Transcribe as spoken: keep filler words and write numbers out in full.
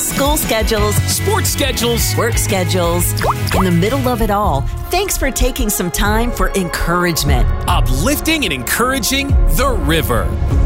school schedules, sports schedules, work schedules. In the middle of it all, thanks for taking some time for encouragement. Uplifting and encouraging the river.